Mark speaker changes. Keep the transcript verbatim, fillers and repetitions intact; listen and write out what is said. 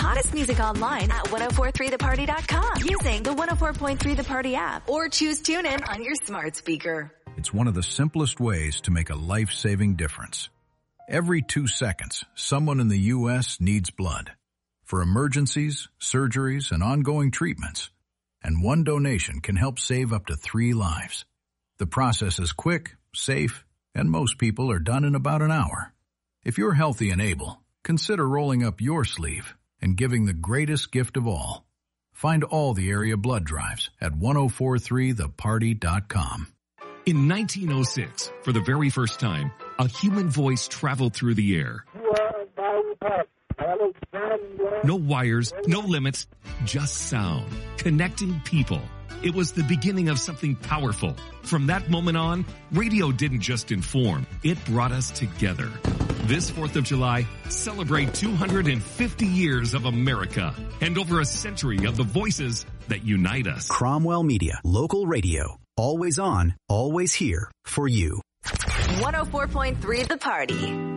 Speaker 1: hottest music online at ten forty-three the party dot com using the one oh four point three The Party app or choose TuneIn on your smart speaker.
Speaker 2: It's one of the simplest ways to make a life-saving difference. Every two seconds, someone in the U S needs blood for emergencies, surgeries, and ongoing treatments. And one donation can help save up to three lives. The process is quick, safe, and most people are done in about an hour. If you're healthy and able, consider rolling up your sleeve and giving the greatest gift of all. Find all the area blood drives at ten forty-three the party dot com.
Speaker 3: In nineteen oh six, for the very first time, a human voice traveled through the air. No wires, no limits, just sound, connecting people. It was the beginning of something powerful. From that moment on, radio didn't just inform, it brought us together. This fourth of July, celebrate two hundred fifty years of America and over a century of the voices that unite us.
Speaker 4: Cromwell Media, local radio, always on, always here for you.
Speaker 1: one oh four point three The Party.